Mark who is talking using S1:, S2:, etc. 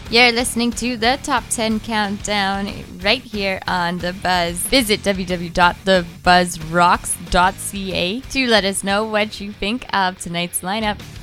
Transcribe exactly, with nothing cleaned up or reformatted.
S1: You're listening to the Top ten Countdown right here on The Buzz. Visit w w w dot the buzz rocks dot c a to let us know what you think of tonight's lineup.